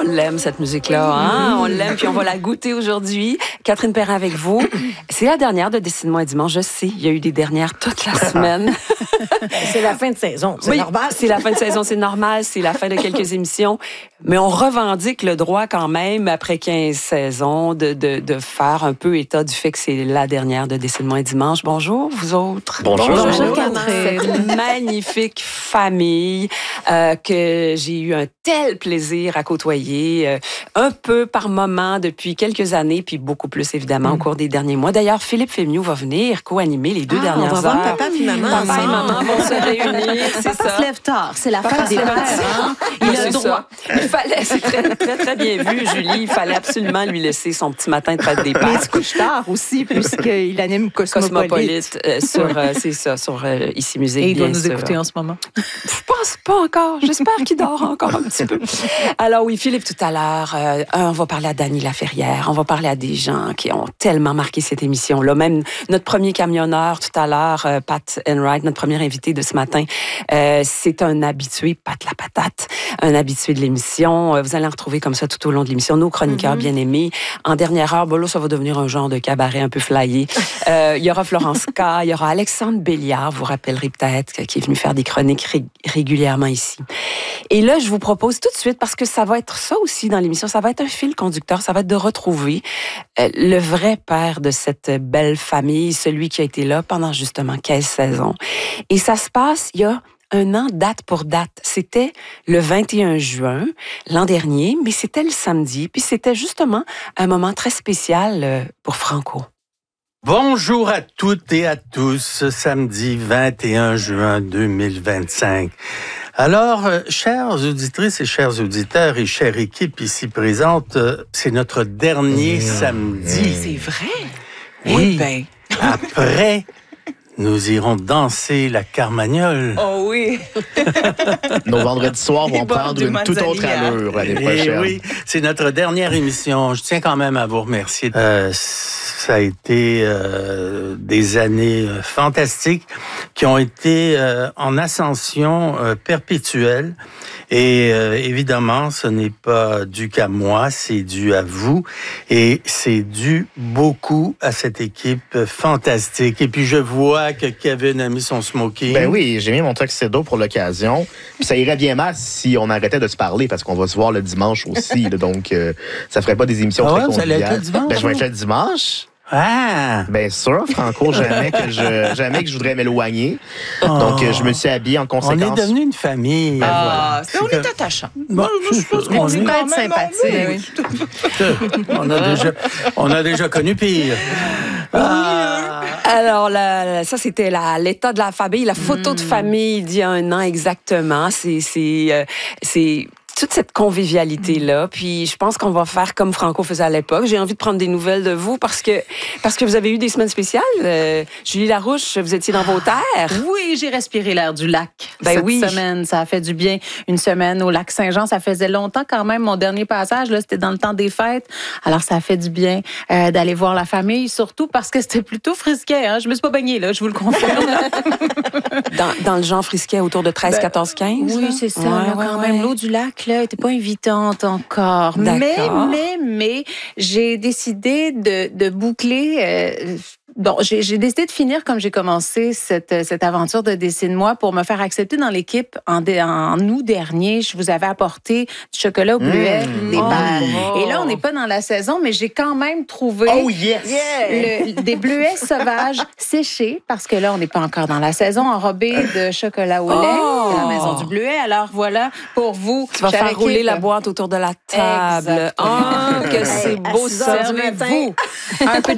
l'aime, cette musique-là. Hein? On l'aime, puis on va la goûter aujourd'hui. Catherine Perrin avec vous. C'est la dernière de Décide-moi dimanche. Je sais, il y a eu des dernières toute la semaine. C'est la fin de saison, c'est normal. C'est la fin de saison, c'est normal. C'est la fin de quelques émissions. Mais on revendique le droit quand même, après 15 saisons, de faire un peu état du fait que c'est la dernière de Décide-moi dimanche. Bonjour, vous autres. Bonjour. Cette magnifique famille que j'ai eu un tel plaisir à côtoyer, un peu par moment depuis quelques années, puis beaucoup plus évidemment au cours des derniers mois. D'ailleurs, Philippe Fémieux va venir co-animer les deux dernières heures. On va voir papa et maman. Papa et maman vont se réunir, c'est ça. Se lève tard, c'est la fin des pères. Hein? Il a le droit. Il fallait, c'est très, très, très bien vu, Julie. Il fallait absolument lui laisser son petit matin de fête des pères. Mais il se couche tard aussi, puisqu'il anime Cosmopolite. C'est ça, sur Ici Musique. Et il doit nous écouter en ce moment. Je pense pas encore. J'espère qu'il dort encore un petit peu. Alors oui, Philippe, tout à l'heure, on va parler à Dany Laferrière. On va parler à des gens qui ont tellement marqué cette émission-là. Même notre premier camionneur tout à l'heure, Pat Enright, notre premier invité de ce matin, c'est un habitué, Pat la patate, un habitué de l'émission. Vous allez en retrouver comme ça tout au long de l'émission. Nos chroniqueurs bien-aimés. En dernière heure, là, ça va devenir un genre de cabaret un peu flyé. Il y aura Florence K, il y aura Alexandre Béliard, vous vous rappellerez peut-être, qui est venu faire des chroniques régulièrement ici. Et là, je vous propose tout de suite, parce que ça va être ça aussi dans l'émission, ça va être un fil conducteur, ça va être de retrouver le vrai père de cette belle famille, celui qui a été là pendant justement 15 saisons. Et ça se passe, il y a un an, date pour date. C'était le 21 juin l'an dernier, mais c'était le samedi, puis c'était justement un moment très spécial pour Franco. Bonjour à toutes et à tous, ce samedi 21 juin 2025. Alors, chères auditrices et chers auditeurs et chère équipe ici présente, c'est notre dernier samedi. C'est vrai? Oui. Eh ben. Après, nous irons danser la carmagnole. Oh oui! Nos vendredis soirs vont prendre une toute autre allure l'année prochaine. Oui, c'est notre dernière émission. Je tiens quand même à vous remercier. Ça a été des années fantastiques qui ont été en ascension perpétuelle. Et évidemment, ce n'est pas dû qu'à moi, c'est dû à vous. Et c'est dû beaucoup à cette équipe fantastique. Et puis, je vois que Kevin a mis son smoking. Ben oui, j'ai mis mon tuxedo pour l'occasion. Puis ça irait bien mal si on arrêtait de se parler, parce qu'on va se voir le dimanche aussi. Là, donc, ça ferait pas des émissions très conviviales. Vous allez être le dimanche? Ben, je vais être le dimanche. Ah! Bien sûr, Franco, jamais que je voudrais m'éloigner. Donc, je me suis habillé en conséquence. On est devenu une famille. Ah, voilà. on est attachant. Bon, je pense qu'on est être sympathique. On a déjà connu pire. Alors, ça, c'était l'état de la famille, la photo de famille d'il y a un an exactement. C'est toute cette convivialité-là. Puis je pense qu'on va faire comme Franco faisait à l'époque. J'ai envie de prendre des nouvelles de vous parce que vous avez eu des semaines spéciales. Julie Larouche, vous étiez dans vos terres. Oui, j'ai respiré l'air du lac cette semaine. Ça a fait du bien. Une semaine au lac Saint-Jean, ça faisait longtemps quand même. Mon dernier passage, là, c'était dans le temps des fêtes. Alors, ça a fait du bien d'aller voir la famille, surtout parce que c'était plutôt frisquet. Hein? Je me suis pas baignée, là, je vous le confirme. dans le genre frisquet autour de 13, 14, 15? Oui, c'est ça. Quand même, l'eau du lac, là, était pas invitante encore. Mais j'ai décidé de boucler... j'ai décidé de finir comme j'ai commencé cette aventure de Décide-moi pour me faire accepter dans l'équipe. En août dernier, je vous avais apporté du chocolat au bleuet, des pères. Et là, on n'est pas dans la saison, mais j'ai quand même trouvé des bleuets sauvages séchés, parce que là, on n'est pas encore dans la saison, enrobés de chocolat au lait, à la maison du bleuet. Alors voilà, pour vous, tu vas faire rouler la boîte autour de la table. Exactement. Que c'est beau ça. Servez-vous un peu de